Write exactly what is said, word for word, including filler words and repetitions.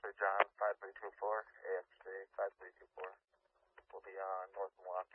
Arthur John five three two four, A F C five three two four. We'll be on North Milwaukee.